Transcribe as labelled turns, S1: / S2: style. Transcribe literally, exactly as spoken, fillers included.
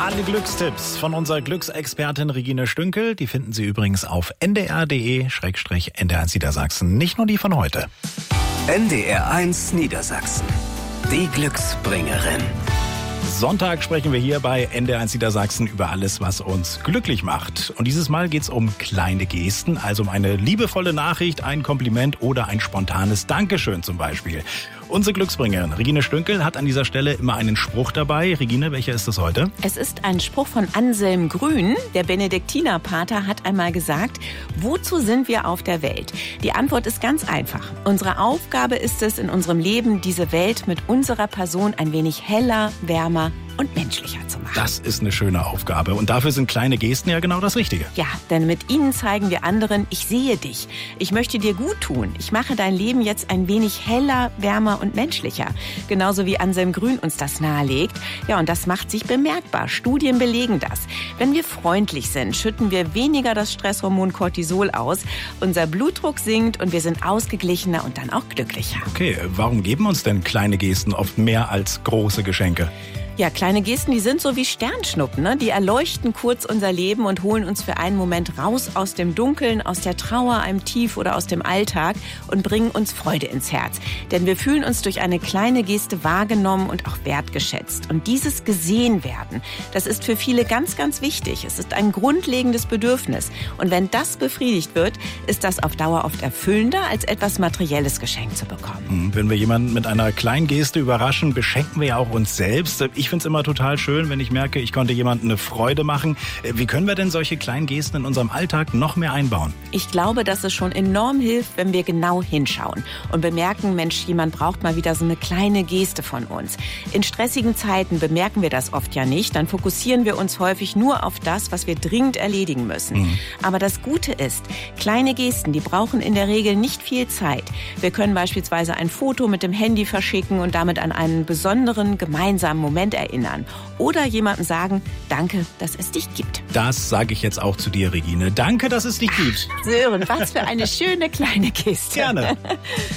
S1: Alle Glückstipps von unserer Glücksexpertin Regine Stünkel, die finden Sie übrigens auf n d r punkt d e slash n d r eins Niedersachsen. Nicht nur die von heute.
S2: N D R eins Niedersachsen. Die Glücksbringerin.
S1: Sonntag sprechen wir hier bei N D R eins Niedersachsen über alles, was uns glücklich macht. Und dieses Mal geht es um kleine Gesten, also um eine liebevolle Nachricht, ein Kompliment oder ein spontanes Dankeschön zum Beispiel. Unsere Glücksbringerin Regine Stünkel hat an dieser Stelle immer einen Spruch dabei. Regine, welcher ist das heute?
S3: Es ist ein Spruch von Anselm Grün. Der Benediktinerpater hat einmal gesagt, wozu sind wir auf der Welt? Die Antwort ist ganz einfach. Unsere Aufgabe ist es, in unserem Leben diese Welt mit unserer Person ein wenig heller, wärmer und menschlicher zu machen.
S1: Das ist eine schöne Aufgabe. Und dafür sind kleine Gesten ja genau das Richtige.
S3: Ja, denn mit ihnen zeigen wir anderen, ich sehe dich. Ich möchte dir gut tun. Ich mache dein Leben jetzt ein wenig heller, wärmer und menschlicher. Genauso wie Anselm Grün uns das nahelegt. Ja, und das macht sich bemerkbar. Studien belegen das. Wenn wir freundlich sind, schütten wir weniger das Stresshormon Cortisol aus. Unser Blutdruck sinkt und wir sind ausgeglichener und dann auch glücklicher.
S1: Okay, warum geben uns denn kleine Gesten oft mehr als große Geschenke?
S3: Ja, kleine Gesten, die sind so wie Sternschnuppen, ne? Die erleuchten kurz unser Leben und holen uns für einen Moment raus aus dem Dunkeln, aus der Trauer, einem Tief oder aus dem Alltag und bringen uns Freude ins Herz. Denn wir fühlen uns durch eine kleine Geste wahrgenommen und auch wertgeschätzt. Und dieses gesehen werden, das ist für viele ganz, ganz wichtig. Es ist ein grundlegendes Bedürfnis. Und wenn das befriedigt wird, ist das auf Dauer oft erfüllender, als etwas Materielles geschenkt zu bekommen.
S1: Wenn wir jemanden mit einer kleinen Geste überraschen, beschenken wir ja auch uns selbst. Ich finde es immer total schön, wenn ich merke, ich konnte jemandem eine Freude machen. Wie können wir denn solche kleinen Gesten in unserem Alltag noch mehr einbauen?
S3: Ich glaube, dass es schon enorm hilft, wenn wir genau hinschauen und bemerken, Mensch, jemand braucht mal wieder so eine kleine Geste von uns. In stressigen Zeiten bemerken wir das oft ja nicht. Dann fokussieren wir uns häufig nur auf das, was wir dringend erledigen müssen. Mhm. Aber das Gute ist, kleine Gesten, die brauchen in der Regel nicht viel Zeit. Wir können beispielsweise ein Foto mit dem Handy verschicken und damit an einen besonderen gemeinsamen Moment erinnern. Oder jemandem sagen, danke, dass es dich gibt.
S1: Das sage ich jetzt auch zu dir, Regine. Danke, dass es dich gibt.
S3: Sören, was für eine schöne kleine Geste.
S1: Gerne.